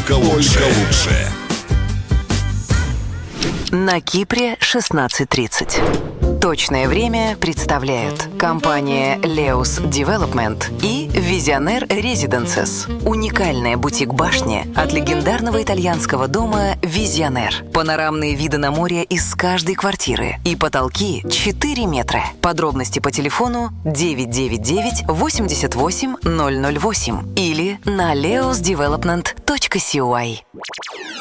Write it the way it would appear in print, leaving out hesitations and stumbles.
Только лучше. На Кипре 16:30. Точное время представляют компания Leus Development и Visionaire Residences. Уникальная бутик-башня от легендарного итальянского дома Visionaire. Панорамные виды на море из каждой квартиры и потолки 4 метра. Подробности по телефону 999 88 008 или на leusdevelopment.cy.